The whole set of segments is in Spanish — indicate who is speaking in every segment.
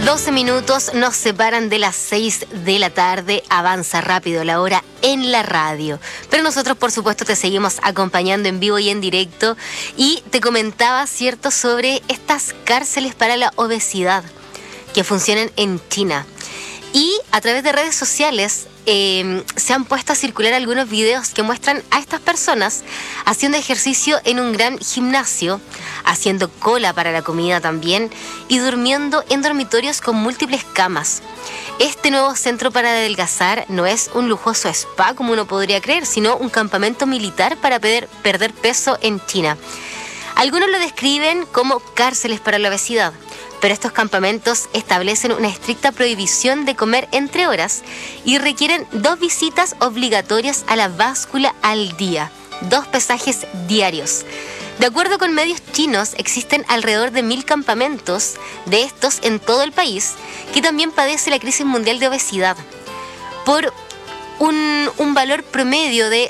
Speaker 1: 12 minutos nos separan de las 6 de la tarde. Avanza rápido la hora en la radio. Pero nosotros, por supuesto, te seguimos acompañando en vivo y en directo. Y te comentaba, ¿cierto?, sobre estas cárceles para la obesidad que funcionan en China. Y a través de redes sociales se han puesto a circular algunos videos que muestran a estas personas haciendo ejercicio en un gran gimnasio, haciendo cola para la comida también y durmiendo en dormitorios con múltiples camas. Este nuevo centro para adelgazar no es un lujoso spa como uno podría creer, sino un campamento militar para perder peso en China. Algunos lo describen como cárceles para la obesidad, pero estos campamentos establecen una estricta prohibición de comer entre horas y requieren 2 visitas obligatorias a la báscula al día, 2 pesajes diarios. De acuerdo con medios chinos, existen alrededor de 1000 campamentos de estos en todo el país que también padece la crisis mundial de obesidad. Por un valor promedio de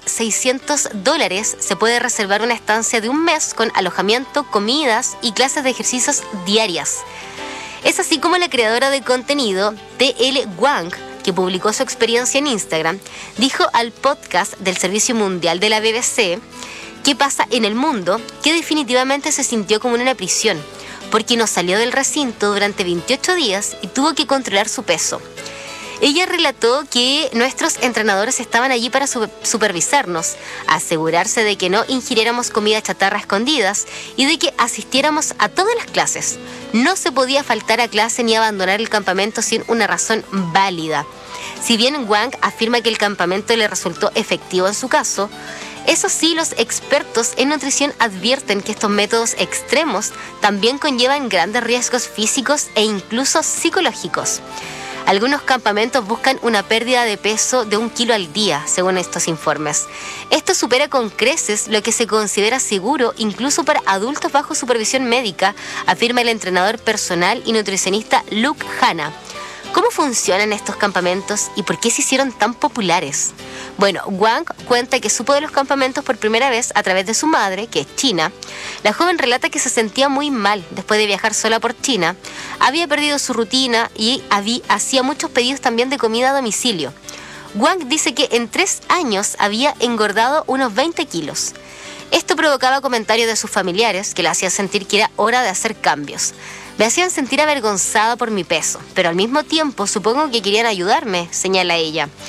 Speaker 1: $600 se puede reservar una estancia de un mes con alojamiento, comidas y clases de ejercicios diarias. Es así como la creadora de contenido, T.L. Wang, que publicó su experiencia en Instagram, dijo al podcast del Servicio Mundial de la BBC ¿Qué pasa en el mundo?, que definitivamente se sintió como en una prisión, porque no salió del recinto durante 28 días y tuvo que controlar su peso. Ella relató que nuestros entrenadores estaban allí para supervisarnos, asegurarse de que no ingiriéramos comida chatarra a escondidas y de que asistiéramos a todas las clases. No se podía faltar a clase ni abandonar el campamento sin una razón válida. Si bien Wang afirma que el campamento le resultó efectivo en su caso, eso sí, los expertos en nutrición advierten que estos métodos extremos también conllevan grandes riesgos físicos e incluso psicológicos. Algunos campamentos buscan una pérdida de peso de 1 kilo al día, según estos informes. Esto supera con creces lo que se considera seguro incluso para adultos bajo supervisión médica, afirma el entrenador personal y nutricionista Luke Hanna. ¿Cómo funcionan estos campamentos y por qué se hicieron tan populares? Bueno, Wang cuenta que supo de los campamentos por primera vez a través de su madre, que es china. La joven relata que se sentía muy mal después de viajar sola por China. Había perdido su rutina y hacía muchos pedidos también de comida a domicilio. Wang dice que en 3 años había engordado unos 20 kilos. Esto provocaba comentarios de sus familiares que le hacían sentir que era hora de hacer cambios. Me hacían sentir avergonzada por mi peso, pero al mismo tiempo supongo que querían ayudarme, señala ella.